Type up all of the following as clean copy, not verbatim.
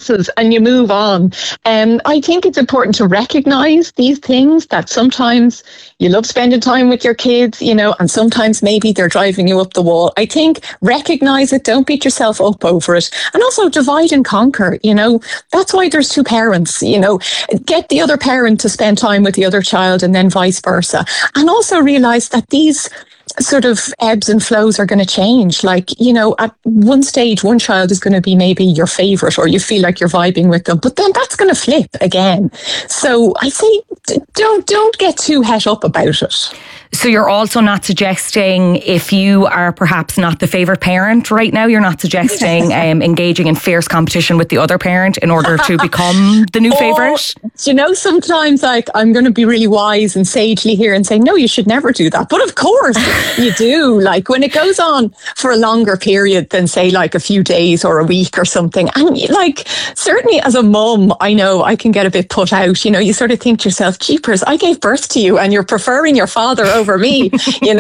passes and you move on. I think it's important to recognise these things, that sometimes you love spending time with your kids, and sometimes maybe they're driving you up the wall. I think recognise it, don't beat yourself up over it. And also divide and conquer, that's why there's two parents, get the other parent to spend time with the other child and then vice versa. And also realise that these sort of ebbs and flows are going to change. Like, at one stage, one child is going to be maybe your favourite, or you feel like you're vibing with them, but then that's going to flip again. So I say, don't get too het up about it. So you're also not suggesting, if you are perhaps not the favourite parent right now, you're not suggesting engaging in fierce competition with the other parent in order to become the new favourite? Sometimes I'm going to be really wise and sagely here and say, no, you should never do that. But of course you do. Like when it goes on for a longer period than say like a few days or a week or something. And like certainly as a mum, I know I can get a bit put out. You sort of think to yourself, jeepers, I gave birth to you and you're preferring your father over me,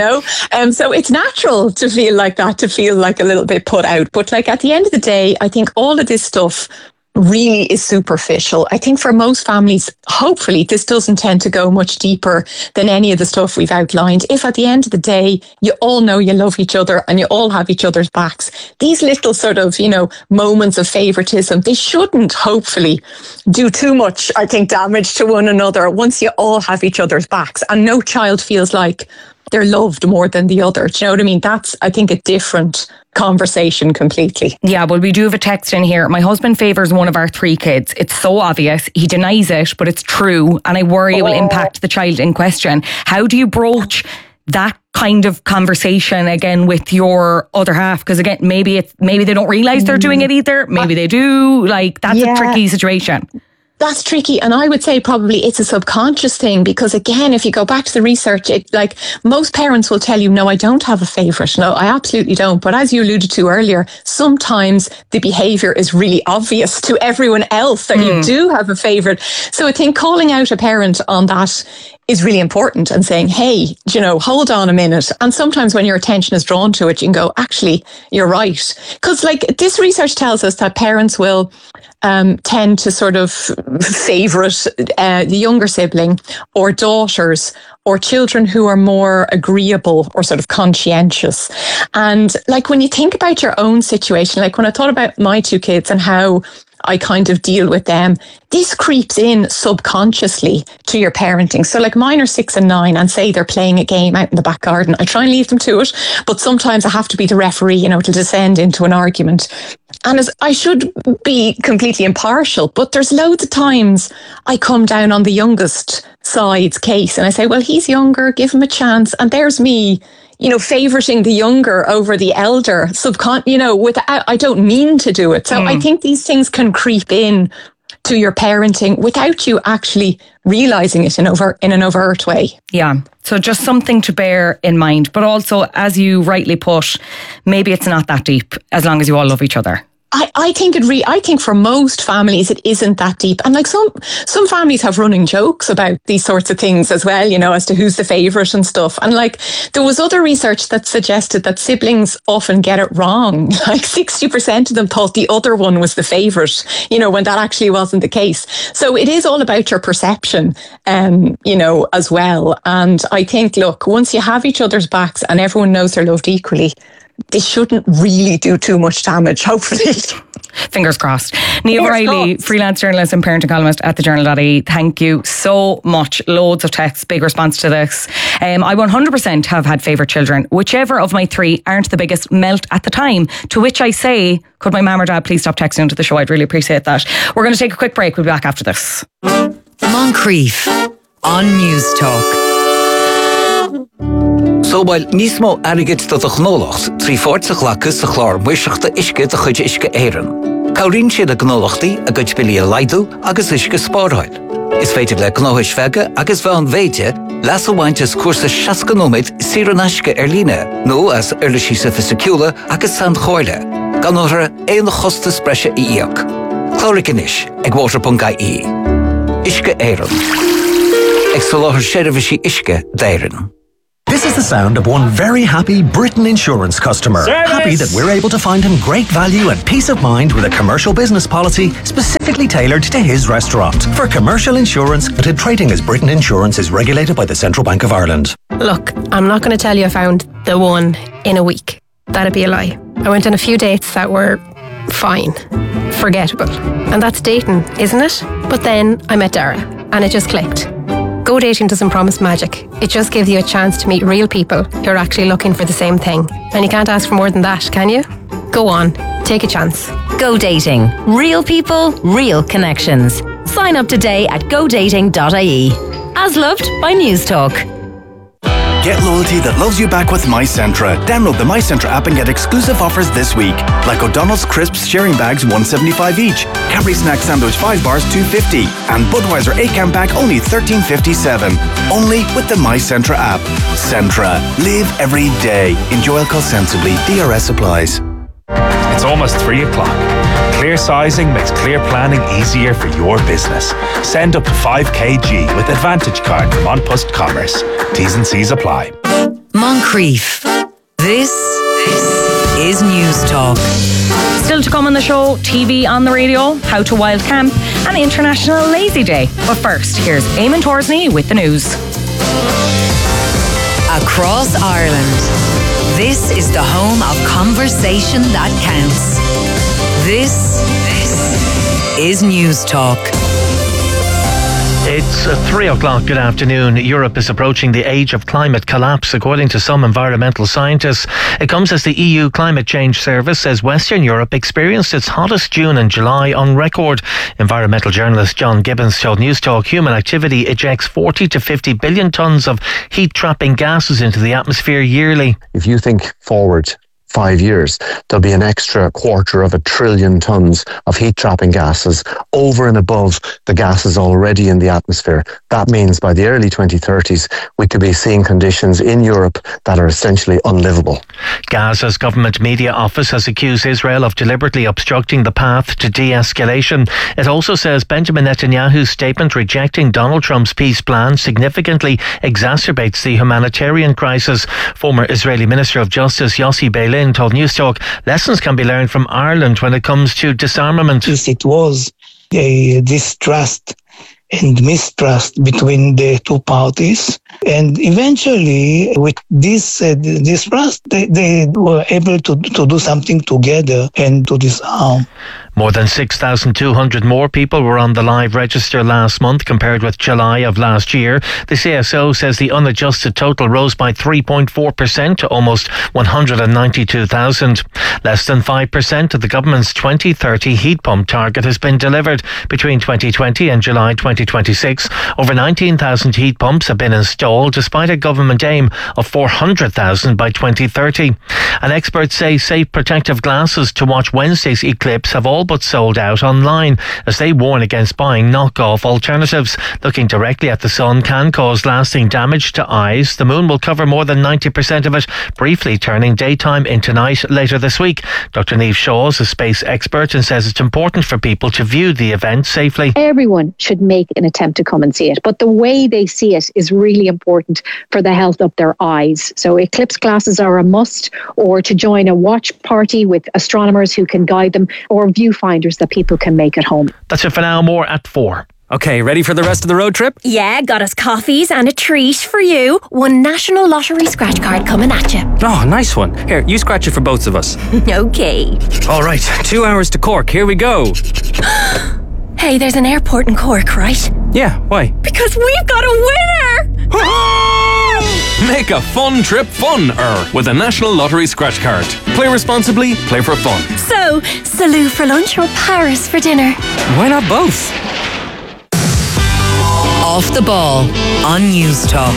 so it's natural to feel like that, to feel like a little bit put out. But like at the end of the day, I think all of this stuff really is superficial. I think for most families, hopefully this doesn't tend to go much deeper than any of the stuff we've outlined. If at the end of the day, you all know you love each other and you all have each other's backs, these little sort of, moments of favoritism, they shouldn't hopefully do too much, I think, damage to one another once you all have each other's backs and no child feels like they're loved more than the other. Do you know what I mean? That's, I think, a different conversation completely. Yeah, well, we do have a text in here. My husband favours one of our 3 kids. It's so obvious. He denies it, but it's true. And I worry it will impact the child in question. How do you broach that kind of conversation again with your other half? Because again, maybe they don't realise they're doing it either. Maybe they do. Like, that's a tricky situation. That's tricky. And I would say probably it's a subconscious thing, because again, if you go back to the research, most parents will tell you, no, I don't have a favourite. No, I absolutely don't. But as you alluded to earlier, sometimes the behaviour is really obvious to everyone else that you do have a favourite. So I think calling out a parent on that is really important and saying, hey, hold on a minute. And sometimes when your attention is drawn to it, you can go, actually, you're right. Because this research tells us that parents will tend to sort of favourite the younger sibling or daughters or children who are more agreeable or sort of conscientious. And when you think about your own situation, when I thought about my 2 kids and how I kind of deal with them, this creeps in subconsciously to your parenting. So mine are 6 and 9, and say they're playing a game out in the back garden. I try and leave them to it, but sometimes I have to be the referee, to descend into an argument. And as I should be completely impartial, but there's loads of times I come down on the youngest side's case and I say, well, he's younger, give him a chance. And there's me, favoriting the younger over the elder, without, I don't mean to do it. So I think these things can creep in to your parenting without you actually realising it in an overt way. Yeah. So just something to bear in mind. But also, as you rightly put, maybe it's not that deep as long as you all love each other. I think for most families it isn't that deep, and some families have running jokes about these sorts of things as well, as to who's the favourite and stuff. And there was other research that suggested that siblings often get it wrong. 60% of them thought the other one was the favourite, when that actually wasn't the case. So it is all about your perception, as well. And I think, look, once you have each other's backs and everyone knows they're loved equally, they shouldn't really do too much damage, hopefully. Fingers crossed. Niamh O'Reilly, freelance journalist and parenting columnist at thejournal.ie. Thank you so much. Loads of texts, big response to this. I 100% have had favourite children. Whichever of my 3 aren't the biggest melt at the time. To which I say, could my mum or dad please stop texting into the show? I'd really appreciate that. We're going to take a quick break. We'll be back after this. Moncrief on News Talk. So while nísmó airgid do a gnólacht, trí fórtach lacus a chlár muiseachta isce de chuide isce éireann. Caurín siad a gnólachtaí a gcuid bilí a leidú agus isce spáráil. Is féidir le gnóthais feige agus bhean bhéide las a bhaintes cuasa 6 nóid sír an aisce líne, nó as urlaisí sa fisiciúla agus san chóirle, gan nóthra éon chosta spreise I íoc. Chlóric inis ag water.ie. Isce éireann. Ag soláthar séirevisí isce d'éireann. This is the sound of one very happy Britain Insurance customer. Service. Happy that we're able to find him great value and peace of mind with a commercial business policy specifically tailored to his restaurant. For commercial insurance, limited trading as Britain Insurance is regulated by the Central Bank of Ireland. Look, I'm not going to tell you I found the one in a week. That'd be a lie. I went on a few dates that were fine, forgettable. And that's dating, isn't it? But then I met Dara and it just clicked. Go dating doesn't promise magic. It just gives you a chance to meet real people who are actually looking for the same thing. And you can't ask for more than that, can you? Go on, take a chance. Go Dating. Real people, real connections. Sign up today at godating.ie. As loved by News Talk. Get loyalty that loves you back with MyCentra. Download the MyCentra app and get exclusive offers this week. Like O'Donnell's Crisps sharing bags $1.75 each. Cadbury Snack Sandwich 5 bars $2.50. And Budweiser 8-can pack only $13.57. Only with the MyCentra app. Centra. Live every day. Enjoy alcohol sensibly. DRS applies. It's almost 3 o'clock. Clear sizing makes clear planning easier for your business. Send up to 5 kg with Advantage Card from An Post Commerce. T's and C's apply. Moncrief. This is News Talk. Still to come on the show, TV on the radio, How to Wild Camp, and International Lazy Day. But first, here's Eamon Torsney with the news. Across Ireland, this is the home of conversation that counts. This is News Talk. It's 3 o'clock. Good afternoon. Europe is approaching the age of climate collapse, according to some environmental scientists. It comes as the EU Climate Change Service says Western Europe experienced its hottest June and July on record. Environmental journalist John Gibbons told News Talk human activity ejects 40 to 50 billion tonnes of heat-trapping gases into the atmosphere yearly. If you think forward 5 years, there'll be an extra 250 billion tonnes of heat-trapping gases over and above the gases already in the atmosphere. That means by the early 2030s, we could be seeing conditions in Europe that are essentially unlivable. Gaza's government media office has accused Israel of deliberately obstructing the path to de-escalation. It also says Benjamin Netanyahu's statement rejecting Donald Trump's peace plan significantly exacerbates the humanitarian crisis. Former Israeli Minister of Justice Yossi Beilin told News Talk lessons can be learned from Ireland when it comes to disarmament. It was a distrust and mistrust between the two parties, and eventually with this distrust they were able to do something together and to disarm. More than 6,200 more people were on the live register last month compared with July of last year. The CSO says the unadjusted total rose by 3.4% to almost 192,000. Less than 5% of the government's 2030 heat pump target has been delivered. Between 2020 and July 2026, over 19,000 heat pumps have been installed despite a government aim of 400,000 by 2030. And experts say safe protective glasses to watch Wednesday's eclipse have all but sold out online as they warn against buying knockoff alternatives. Looking directly at the sun can cause lasting damage to eyes. The moon will cover more than 90% of it, briefly turning daytime into night later this week. Dr. Niamh Shaw is a space expert and says it's important for people to view the event safely. Everyone should make an attempt to come and see it, but the way they see it is really important for the health of their eyes. So eclipse glasses are a must, or to join a watch party with astronomers who can guide them, or viewfinders that people can make at home. That's it for now. More at 4. Okay, ready for the rest of the road trip? Yeah, got us coffees and a treat for you. One National Lottery scratch card coming at you. Oh, nice one. Here, you scratch it for both of us. Okay. All right, 2 hours to Cork. Here we go. Hey, there's an airport in Cork, right? Yeah, why? Because we've got a winner! Make a fun trip fun-er with a National Lottery scratch card. Play responsibly, play for fun. So, Salou for lunch or Paris for dinner? Why not both? Off the Ball on News Talk.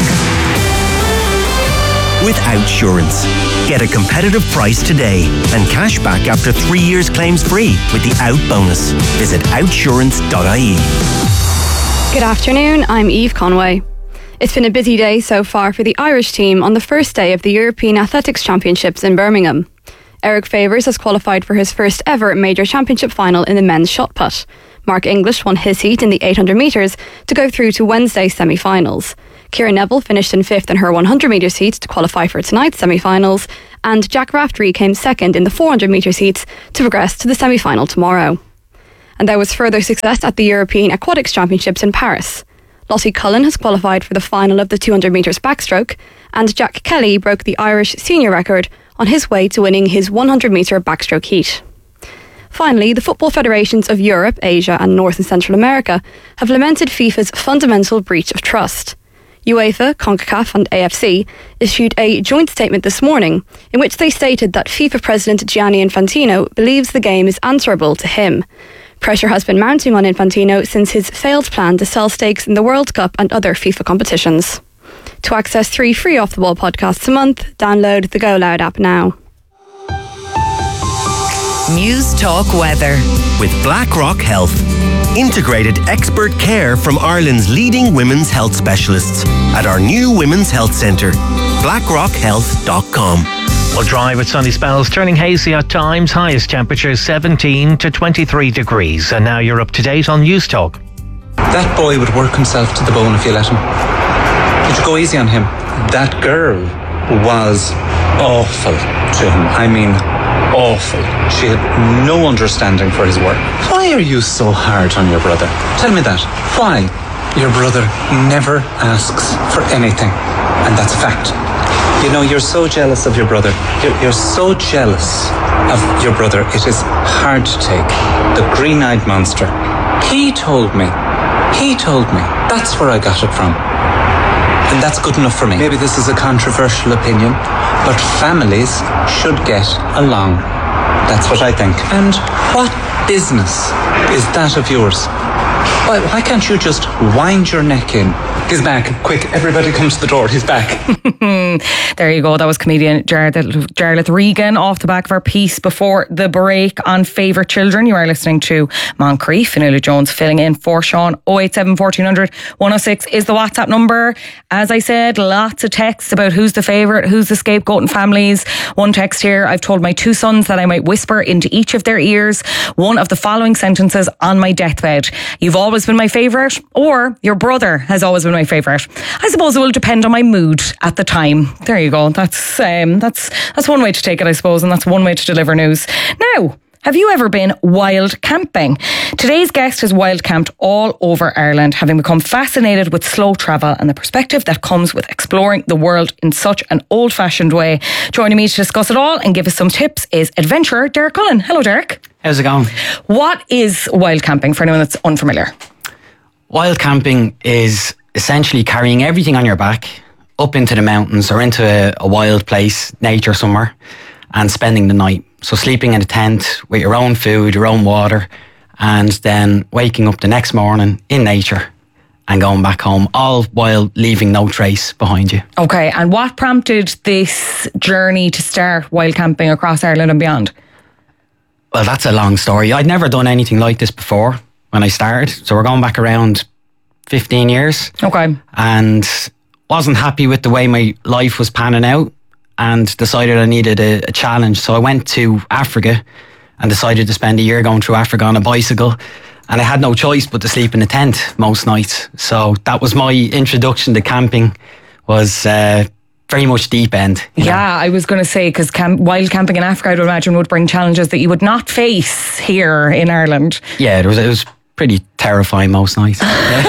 With Outsurance. Get a competitive price today and cash back after 3 years claims free with the Out bonus. Visit outsurance.ie. Good afternoon, I'm Eve Conway. It's been a busy day so far for the Irish team on the first day of the European Athletics Championships in Birmingham. Eric Favours has qualified for his first ever major championship final in the men's shot put. Mark English won his heat in the 800 metres to go through to Wednesday's semi-finals. Ciara Neville finished in 5th in her 100 metres heat to qualify for tonight's semi-finals, and Jack Raftery came 2nd in the 400 metres heats to progress to the semi-final tomorrow. And there was further success at the European Aquatics Championships in Paris. Lottie Cullen has qualified for the final of the 200 metres backstroke, and Jack Kelly broke the Irish senior record on his way to winning his 100 metre backstroke heat. Finally, the football federations of Europe, Asia and North and Central America have lamented FIFA's fundamental breach of trust. UEFA, CONCACAF and AFC issued a joint statement this morning in which they stated that FIFA President Gianni Infantino believes the game is answerable to him. Pressure has been mounting on Infantino since his failed plan to sell stakes in the World Cup and other FIFA competitions. To access 3 free Off the Ball podcasts a month, download the Go Loud app now. News Talk Weather with BlackRock Health. Integrated expert care from Ireland's leading women's health specialists at our new Women's Health Centre, blackrockhealth.com. Well, dry with sunny spells, turning hazy at times. Highest temperatures 17 to 23 degrees. And now you're up to date on News Talk. That boy would work himself to the bone if you let him. Did you go easy on him? That girl was awful to him. I mean, awful. She had no understanding for his work. Why are you so hard on your brother? Tell me that. Why? Your brother never asks for anything. And that's a fact. You know, you're so jealous of your brother. You're so jealous of your brother. It is hard to take. The green-eyed monster. He told me. That's where I got it from. And that's good enough for me. Maybe this is a controversial opinion, but families should get along. That's what I think. And what business is that of yours? Why can't you just wind your neck in? He's back. Quick, everybody come to the door. He's back. There you go. That was comedian Jarlath Regan off the back of our piece before the break on favourite children. You are listening to Moncrief. Fionnuala Jones filling in for Sean. 087 1400 106 is the WhatsApp number. As I said, lots of texts about who's the favourite, who's the scapegoat in families. One text here: I've told my 2 sons that I might whisper into each of their ears one of the following sentences on my deathbed. You've always been my favourite, or your brother has always been my favourite. I suppose it will depend on my mood at the time. There you go. That's one way to take it, I suppose, and that's one way to deliver news. Now, have you ever been wild camping? Today's guest has wild camped all over Ireland, having become fascinated with slow travel and the perspective that comes with exploring the world in such an old-fashioned way. Joining me to discuss it all and give us some tips is adventurer Derek Cullen. Hello, Derek. How's it going? What is wild camping for anyone that's unfamiliar? Wild camping is essentially carrying everything on your back up into the mountains or into a wild place, nature somewhere, and spending the night. So sleeping in a tent with your own food, your own water, and then waking up the next morning in nature and going back home, all while leaving no trace behind you. Okay, and what prompted this journey to start wild camping across Ireland and beyond? Well, that's a long story. I'd never done anything like this before when I started. So we're going back around 15 years. Okay. And wasn't happy with the way my life was panning out and decided I needed a challenge. So I went to Africa and decided to spend a year going through Africa on a bicycle. And I had no choice but to sleep in a tent most nights. So that was my introduction to camping, was very much deep end. Yeah, I was going to say, because wild camping in Africa, I would imagine, would bring challenges that you would not face here in Ireland. Yeah, it was pretty terrifying most nights.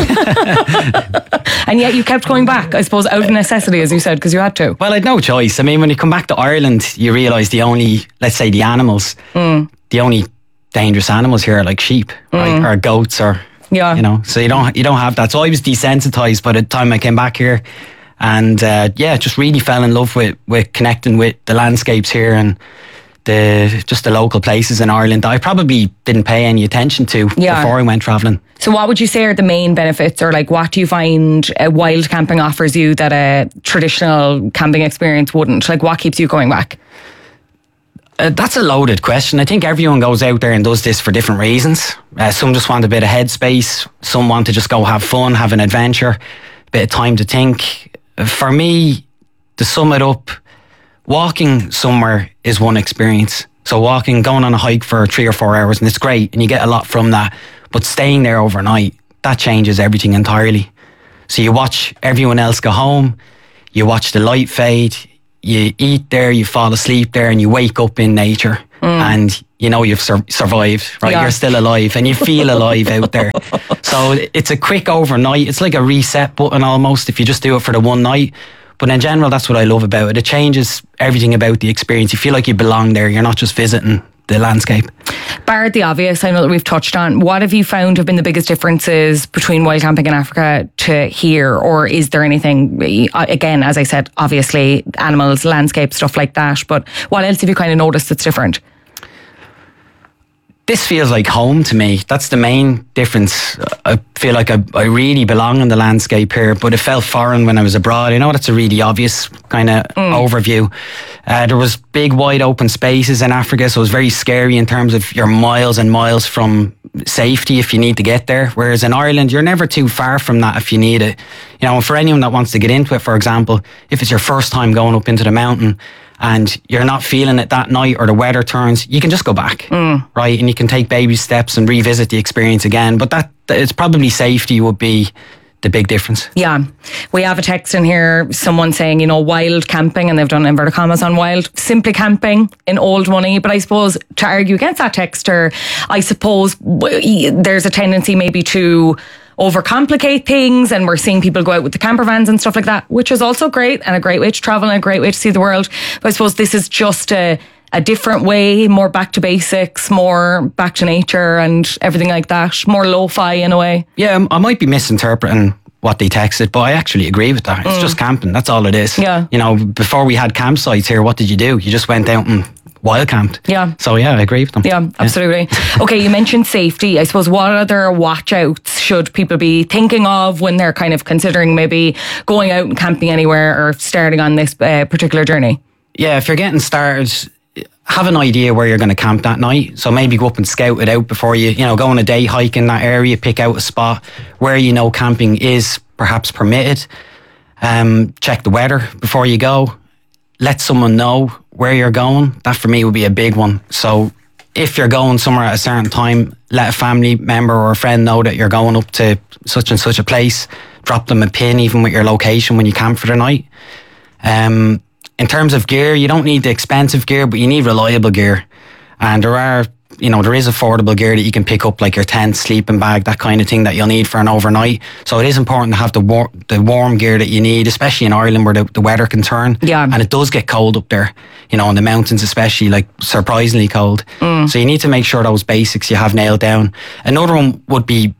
And yet you kept going back, I suppose, out of necessity, as you said, because you had to. Well, I had no choice. I mean, when you come back to Ireland, you realise the only, let's say, the animals, the only dangerous animals here are like sheep, right? Or goats, or so you don't have that. So I was desensitised by the time I came back here, and just really fell in love with connecting with the landscapes here and the local places in Ireland that I probably didn't pay any attention to before I went travelling. So what would you say are the main benefits, or like what do you find wild camping offers you that a traditional camping experience wouldn't? Like what keeps you going back? That's a loaded question. I think everyone goes out there and does this for different reasons. Some just want a bit of headspace. Some want to just go have fun, have an adventure, a bit of time to think. For me, to sum it up, walking somewhere is one experience. So going on a hike for 3 or 4 hours, and it's great, and you get a lot from that. But staying there overnight, that changes everything entirely. So you watch everyone else go home, you watch the light fade, you eat there, you fall asleep there, and you wake up in nature. And you know you've survived, right? You're still alive and you feel alive out there. So it's a quick overnight. It's like a reset button almost if you just do it for the one night. But in general, that's what I love about it. It changes everything about the experience. You feel like you belong there. You're not just visiting the landscape. Bar the obvious, I know that we've touched on. What have you found have been the biggest differences between wild camping in Africa to here? Or is there anything, again, as I said, obviously animals, landscape, stuff like that. But what else have you kind of noticed that's different? This feels like home to me. That's the main difference. I feel like I really belong in the landscape here, but it felt foreign when I was abroad. I know that's a really obvious kind of overview. There was big wide open spaces in Africa, so it was very scary in terms of you're miles and miles from safety if you need to get there. Whereas in Ireland, you're never too far from that if you need it. You know, for anyone that wants to get into it, for example, if it's your first time going up into the mountain, and you're not feeling it that night or the weather turns, you can just go back, right? And you can take baby steps and revisit the experience again. But that it's probably safety would be the big difference. Yeah. We have a text in here, someone saying, you know, wild camping, and they've done inverted commas on wild, simply camping in old money. But I suppose to argue against that texter, I suppose there's a tendency maybe to overcomplicate things, and we're seeing people go out with the camper vans and stuff like that, which is also great and a great way to travel and a great way to see the world. But I suppose this is just a different way, more back to basics, more back to nature and everything like that, more lo-fi in a way. Yeah, I might be misinterpreting what they texted, but I actually agree with that. It's just camping, that's all it is. Yeah. You know, before we had campsites here, what did you do? You just went out and wild camped. Yeah. So yeah, I agree with them. Yeah, absolutely. Okay, you mentioned safety. I suppose what other watch outs should people be thinking of when they're kind of considering maybe going out and camping anywhere or starting on this particular journey? Yeah, if you're getting started, have an idea where you're going to camp that night. So maybe go up and scout it out before you go on a day hike in that area, pick out a spot where you know camping is perhaps permitted. Check the weather before you go. Let someone know where you're going. That for me would be a big one. So if you're going somewhere at a certain time, let a family member or a friend know that you're going up to such and such a place. Drop them a pin even with your location when you camp for the night. In terms of gear, you don't need the expensive gear, but you need reliable gear. And there is affordable gear that you can pick up, like your tent, sleeping bag, that kind of thing that you'll need for an overnight. So it is important to have the warm gear that you need, especially in Ireland where the weather can turn. Yeah. And it does get cold up there, in the mountains especially, like surprisingly cold. So you need to make sure those basics you have nailed down. Another one would be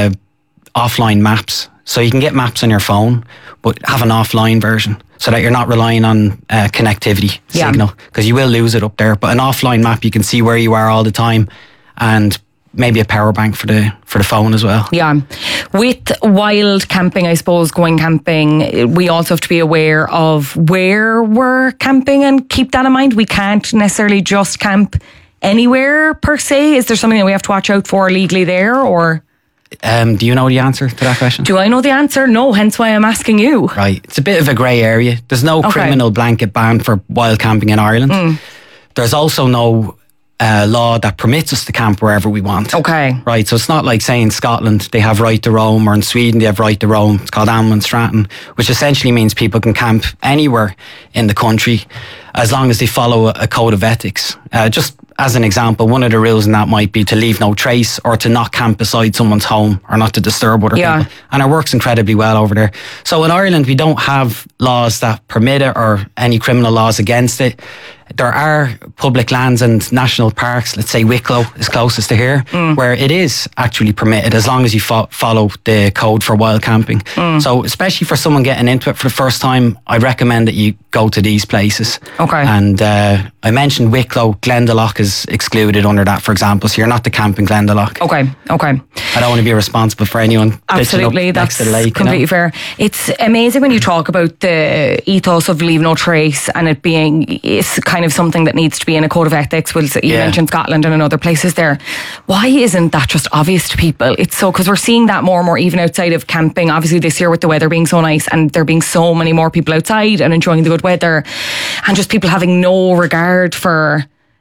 offline maps. So you can get maps on your phone, but have an offline version so that you're not relying on connectivity signal, because you will lose it up there. But an offline map, you can see where you are all the time, and maybe a power bank for the phone as well. Yeah. With wild camping, I suppose, going camping, we also have to be aware of where we're camping and keep that in mind. We can't necessarily just camp anywhere per se. Is there something that we have to watch out for legally there, or? Do you know the answer to that question? Do I know the answer? No, hence why I'm asking you. Right. It's a bit of a grey area. There's no criminal blanket ban for wild camping in Ireland. There's also no law that permits us to camp wherever we want. Okay. Right. So it's not like, say, in Scotland they have right to roam, or in Sweden they have right to roam. It's called Allemansstraten, which essentially means people can camp anywhere in the country as long as they follow a code of ethics. Just as an example, one of the rules in that might be to leave no trace, or to not camp beside someone's home, or not to disturb other people. And it works incredibly well over there. So in Ireland, we don't have laws that permit it or any criminal laws against it. There are public lands and national parks, let's say Wicklow is closest to here, where it is actually permitted as long as you follow the code for wild camping. So especially for someone getting into it for the first time, I recommend that you go to these places. Okay. And I mentioned Wicklow, Glendalough is excluded under that, for example, so you're not to camp in Glendalough. Okay. I don't want to be responsible for anyone absolutely up next to the lake. Completely fair. It's amazing when you talk about the ethos of leave no trace, and it being it's kind of something that needs to be in a code of ethics. You mentioned Scotland and in other places there. Why isn't that just obvious to people? It's so, because we're seeing that more and more even outside of camping. Obviously this year with the weather being so nice and there being so many more people outside and enjoying the good weather, and just people having no regard for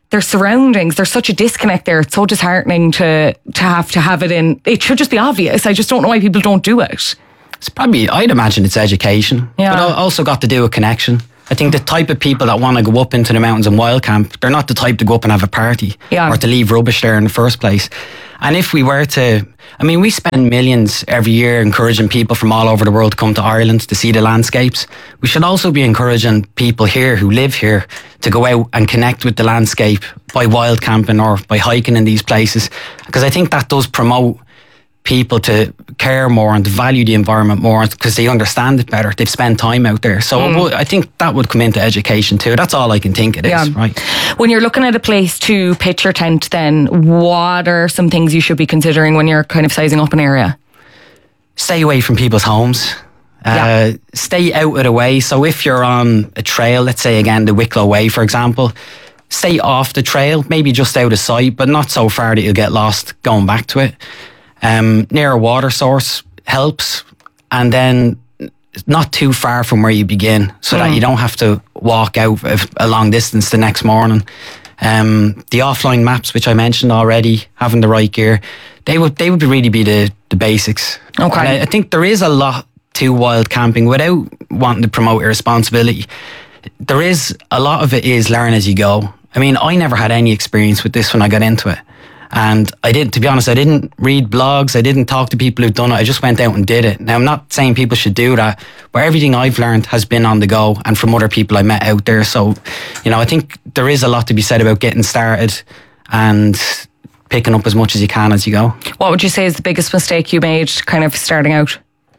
their surroundings, there's such a disconnect there. It's so disheartening to have it in. It should just be obvious. I just don't know why people don't do it. It's probably, I'd imagine it's education. Yeah. But also got to do with connection. I think the type of people that want to go up into the mountains and wild camp, they're not the type to go up and have a party or to leave rubbish there in the first place. And if we were to, I mean, we spend millions every year encouraging people from all over the world to come to Ireland to see the landscapes. We should also be encouraging people here who live here to go out and connect with the landscape by wild camping or by hiking in these places. Because I think that does promote people to care more and to value the environment more because they understand it better. They've spent time out there. So I think that would come into education too. That's all I can think it is, right? When you're looking at a place to pitch your tent then, what are some things you should be considering when you're kind of sizing up an area? Stay away from people's homes. Stay out of the way. So if you're on a trail, let's say again the Wicklow Way for example, stay off the trail, maybe just out of sight, but not so far that you'll get lost going back to it. Near a water source helps, and then not too far from where you begin so that you don't have to walk out a long distance the next morning. The offline maps, which I mentioned already, having the right gear, they would really be the basics. Okay. And I think there is a lot to wild camping without wanting to promote irresponsibility. There is a lot of it is learn as you go. I mean, I never had any experience with this when I got into it. And to be honest, I didn't read blogs. I didn't talk to people who've done it. I just went out and did it. Now, I'm not saying people should do that, but everything I've learned has been on the go and from other people I met out there. So, I think there is a lot to be said about getting started and picking up as much as you can as you go. What would you say is the biggest mistake you made kind of starting out?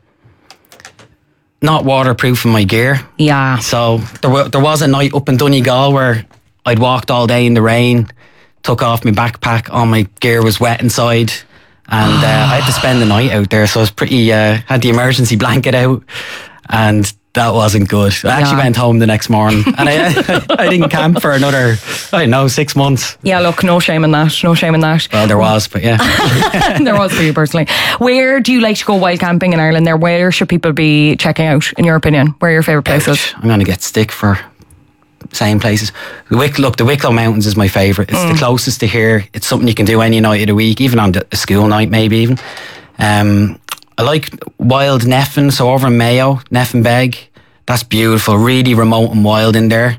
Not waterproofing my gear. Yeah. So there was a night up in Donegal where I'd walked all day in the rain, took off my backpack, all my gear was wet inside, and I had to spend the night out there. So I was pretty, had the emergency blanket out, and that wasn't good. I actually went home the next morning, and I didn't camp for another, 6 months. Yeah, look, no shame in that. No shame in that. Well, there was, but yeah. There was for you personally. Where do you like to go wild camping in Ireland there? Where should people be checking out, in your opinion? Where are your favourite places? I'm going to get stick for same places. The Wicklow Mountains is my favourite. It's the closest to here. It's something you can do any night of the week, even on a school night maybe even. I like wild Neffin, so over in Mayo, Neffin Beg. That's beautiful, really remote and wild in there.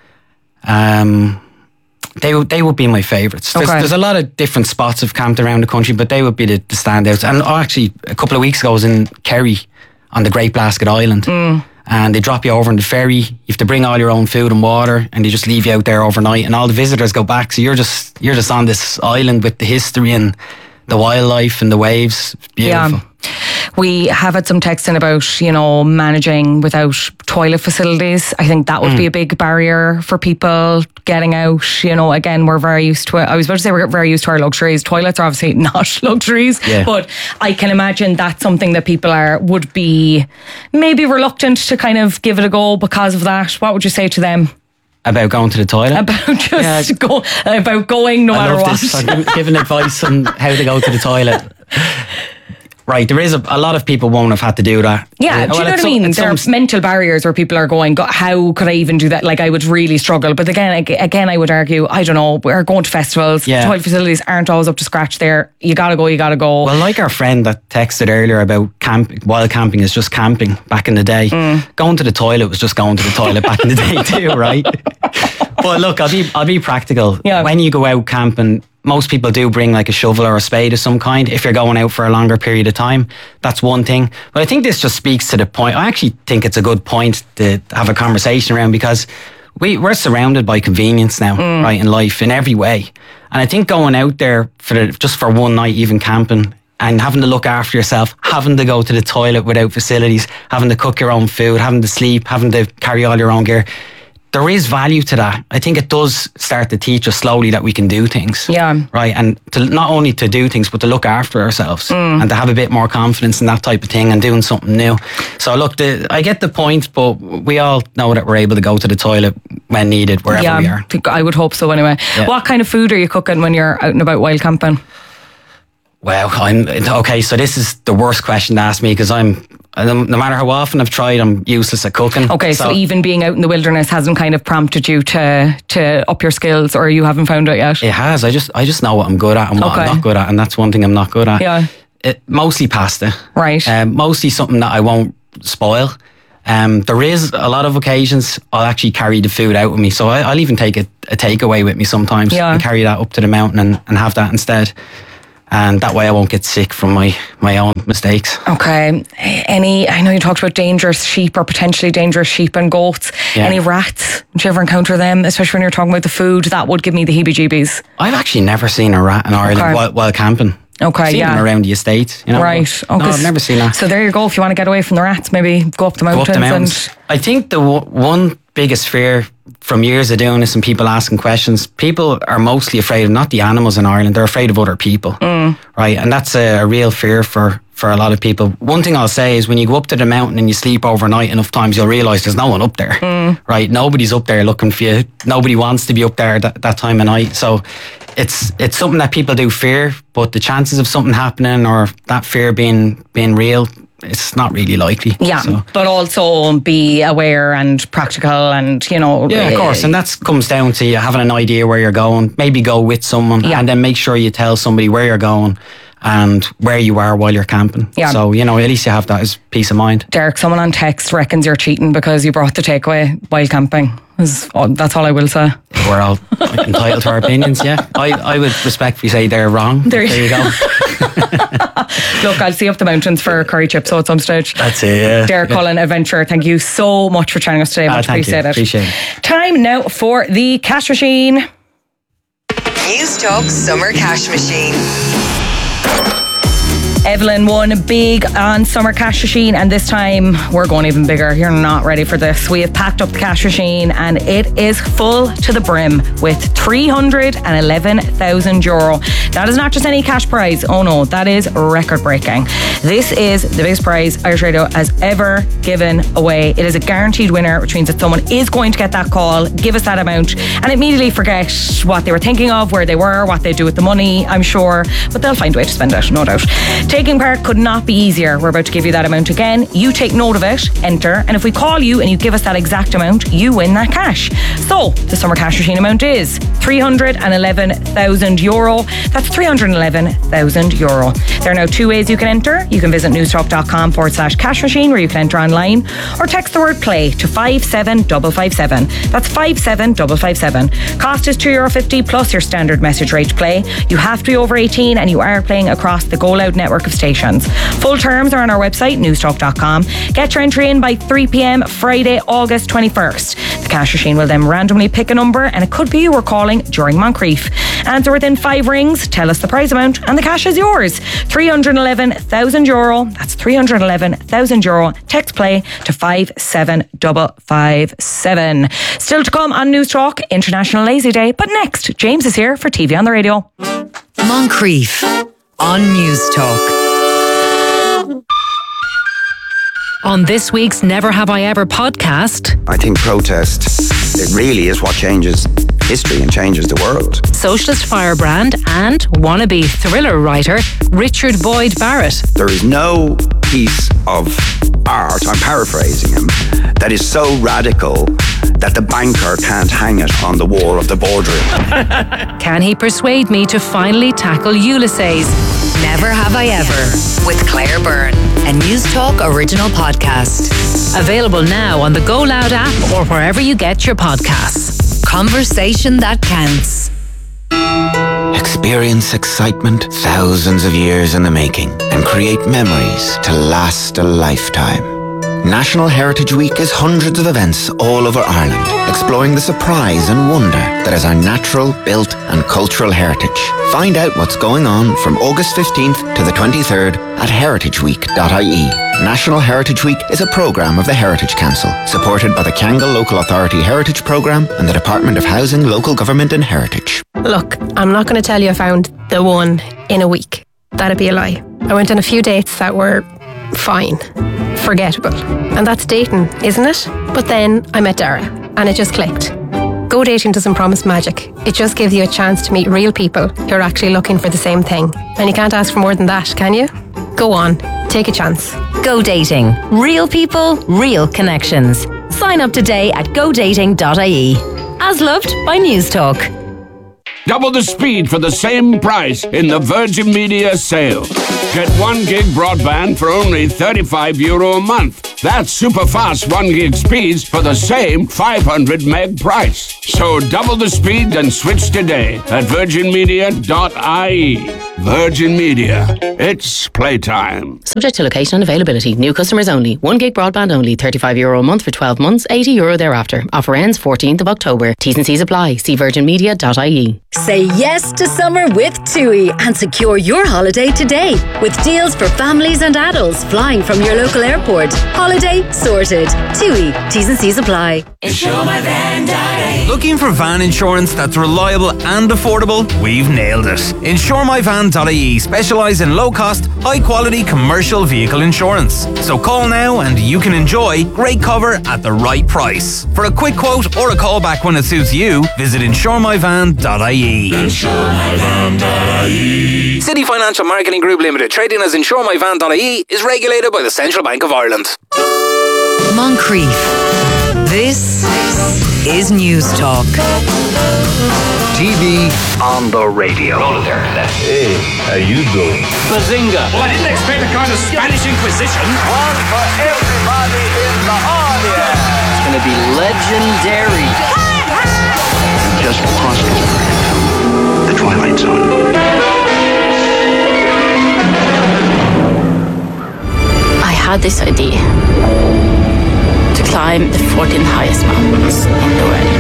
They would be my favourites. There's a lot of different spots I've camped around the country, but they would be the standouts. And actually, a couple of weeks ago I was in Kerry on the Great Blasket Island. And they drop you over on the ferry. You have to bring all your own food and water, and they just leave you out there overnight. And all the visitors go back, so you're just on this island with the history and the wildlife and the waves. It's beautiful. Yeah. We have had some texting about, managing without toilet facilities. I think that would be a big barrier for people getting out. Again, we're very used to it. I was about to say we're very used to our luxuries. Toilets are obviously not luxuries, but I can imagine that's something that people would be maybe reluctant to kind of give it a go because of that. What would you say to them? About going to the toilet? About just about going no matter what. This. I'm giving advice on how to go to the toilet. Right, there is a lot of people won't have had to do that. Yeah, do you know what I mean? There are mental barriers where people are going, how could I even do that? Like, I would really struggle. But again, I would argue, I don't know, we're going to festivals, toilet facilities aren't always up to scratch there. You gotta go. Well, like our friend that texted earlier about wild camping is just camping back in the day. Going to the toilet was just going to the toilet back in the day too, right? But look, I'll be practical. Yeah. When you go out camping, most people do bring like a shovel or a spade of some kind if you're going out for a longer period of time. That's one thing. But I think this just speaks to the point. I actually think it's a good point to have a conversation around, because we're surrounded by convenience now, right, in life in every way. And I think going out there just for one night, even camping, and having to look after yourself, having to go to the toilet without facilities, having to cook your own food, having to sleep, having to carry all your own gear, there is value to that. I think it does start to teach us slowly that we can do things. Yeah. Right. And not only to do things, but to look after ourselves and to have a bit more confidence in that type of thing and doing something new. So look, I get the point, but we all know that we're able to go to the toilet when needed, wherever we are. I would hope so anyway. Yeah. What kind of food are you cooking when you're out and about wild camping? Well, okay, so this is the worst question to ask me, because I'm no matter how often I've tried, I'm useless at cooking. Okay, so even being out in the wilderness hasn't kind of prompted you to up your skills, or you haven't found out yet? It has. I just know what I'm good at and what I'm not good at, and that's one thing I'm not good at. Yeah. Mostly pasta. Right. Mostly something that I won't spoil. There is a lot of occasions I'll actually carry the food out with me, so I'll even take a takeaway with me sometimes and carry that up to the mountain and have that instead. And that way I won't get sick from my own mistakes. Okay. I know you talked about dangerous sheep or potentially dangerous sheep and goats. Yeah. Any rats? Did you ever encounter them? Especially when you're talking about the food, that would give me the heebie-jeebies. I've actually never seen a rat in Ireland while camping. Okay, seen them around the estate, you know. Right. No, I've never seen that. So there you go. If you want to get away from the rats, maybe go up the mountains. I think the one biggest fear from years of doing this and people asking questions, people are mostly afraid of not the animals in Ireland, they're afraid of other people. Right? And that's a real fear for a lot of people. One thing I'll say is when you go up to the mountain and you sleep overnight enough times, you'll realise there's no one up there. Right? Nobody's up there looking for you. Nobody wants to be up there that time of night. So it's something that people do fear, but the chances of something happening or that fear being real, it's not really likely. Yeah, so. But also be aware and practical and, you know. Yeah, of course. And that comes down to you having an idea where you're going. Maybe go with someone and then make sure you tell somebody where you're going and where you are while you're camping. Yeah. So, you know, at least you have that as peace of mind. Derek, someone on text reckons you're cheating because you brought the takeaway while camping. That's all I will say. We're all entitled to our opinions, yeah. I would respectfully say they're wrong. There you go. Look, I'll see you up the mountains for curry chips at some stage. That's it, yeah. Derek Cullen, Adventure, thank you so much for joining us today. Much appreciated. Appreciate it. Time now for the cash machine. News Talk Summer Cash Machine. Evelyn won big on Summer Cash Machine, and this time we're going even bigger. You're not ready for this. We have packed up the cash machine and it is full to the brim with €311,000. That is not just any cash prize. Oh no, that is record breaking. This is the biggest prize Irish Radio has ever given away. It is a guaranteed winner, which means that someone is going to get that call, give us that amount, and immediately forget what they were thinking of, where they were, what they do with the money, I'm sure, but they'll find a way to spend it, no doubt. Taking part could not be easier. We're about to give you that amount again. You take note of it, enter, and if we call you and you give us that exact amount, you win that cash. So the Summer Cash Machine amount is €311,000. That's €311,000. There are now two ways you can enter. You can visit newstalk.com/cash machine where you can enter online, or text the word play to 57557. That's 57557. Cost is €2.50 plus your standard message rate to play. You have to be over 18 and you are playing across the Go Loud network of stations. Full terms are on our website, newstalk.com. Get your entry in by 3 p.m. Friday, August 21st. The cash machine will then randomly pick a number, and it could be you were calling during Moncrief. Answer within 5 rings, tell us the prize amount, and the cash is yours. €311,000. That's €311,000. Text play to 57557. Still to come on News Talk, International Lazy Day. But next, James is here for TV on the Radio. Moncrief on News Talk. On this week's Never Have I Ever podcast, I think protest, it really is what changes history and changes the world. Socialist firebrand and wannabe thriller writer Richard Boyd Barrett. There is no piece of art, I'm paraphrasing him, that is so radical that the banker can't hang it on the wall of the boardroom. Can he persuade me to finally tackle Ulysses? Never Have I Ever with Claire Byrne, a News Talk original podcast. Available now on the Go Loud app or wherever you get your podcasts. Conversation that counts. Experience excitement thousands of years in the making and create memories to last a lifetime. National Heritage Week is hundreds of events all over Ireland, exploring the surprise and wonder that is our natural, built and cultural heritage. Find out what's going on from August 15th to the 23rd at heritageweek.ie. National Heritage Week is a programme of the Heritage Council, supported by the Kiangle Local Authority Heritage Programme and the Department of Housing, Local Government and Heritage. Look, I'm not going to tell you I found the one in a week. That'd be a lie. I went on a few dates that were fine, forgettable. And that's dating, isn't it? But then I met Dara and it just clicked. Go dating doesn't promise magic. It just gives you a chance to meet real people who are actually looking for the same thing. And you can't ask for more than that, can you? Go on, Take a chance. Go Dating. Real people, real connections. Sign up today at godating.ie. As loved by News Talk. Double the speed for the same price in the Virgin Media sale. Get 1 gig broadband for only €35 a month. That's super fast 1 gig speeds for the same 500 meg price. So double the speed and switch today at virginmedia.ie. Virgin Media. It's playtime. Subject to location and availability. New customers only. 1 gig broadband only. €35 a month for 12 months. €80 thereafter. Offer ends 14th of October. T's and C's apply. See virginmedia.ie. Say yes to summer with TUI and secure your holiday today with deals for families and adults flying from your local airport. Holiday sorted. TUI. T's and C's apply. Looking for van insurance that's reliable and affordable? We've nailed it. InsureMyVan.ie specialise in low-cost, high-quality commercial vehicle insurance. So call now and you can enjoy great cover at the right price. For a quick quote or a call back when it suits you, visit InsureMyVan.ie. InsureMyVan.ie. City Financial Marketing Group Limited, trading as InsureMyVan.ie, is regulated by the Central Bank of Ireland. Moncrief. This is News Talk. TV on the radio. Hey, how you doing? Bazinga. Well, I didn't expect a kind of Spanish Inquisition. One for everybody in the audience. It's going to be legendary. Just crossed over the Twilight Zone. I had this idea to climb the 14 highest mountains in the world.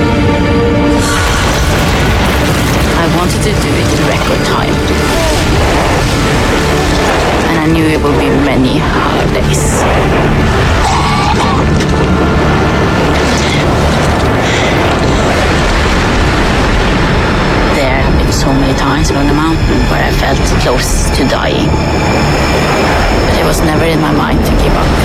I wanted to do it in record time. And I knew it would be many hard days. There have been so many times on the mountain where I felt close to dying. But it was never in my mind to give up.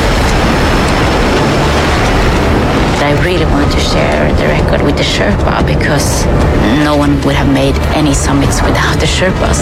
I really wanted to share the record with the Sherpa because no one would have made any summits without the Sherpas.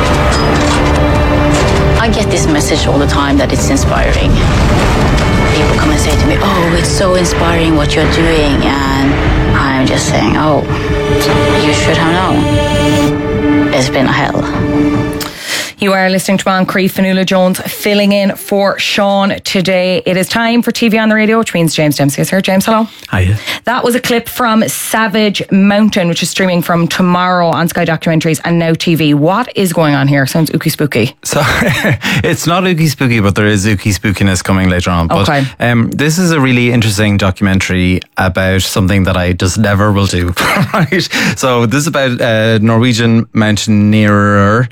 I get this message all the time that it's inspiring. People come and say to me, oh, it's so inspiring what you're doing. And I'm just saying, oh, you should have known. It's been a hell. You are listening to Moncrief. Fionnuala Jones filling in for Sean today. It is time for TV on the radio, which means James Dempsey is here. James, hello. Hiya. That was a clip from Savage Mountain, which is streaming from tomorrow on Sky Documentaries and Now TV. What is going on here? Sounds ooky spooky. So it's not ooky spooky, but there is ooky spookiness coming later on. Okay. But this is a really interesting documentary about something that I just never will do. Right. So this is about Norwegian mountaineer